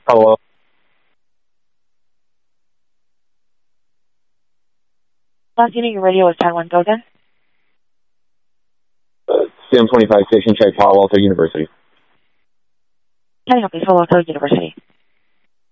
Hello. Last unit, your radio is Taiwan. Go again. CM25 station check, Palo Alto University. Can I help you? Palo Alto University.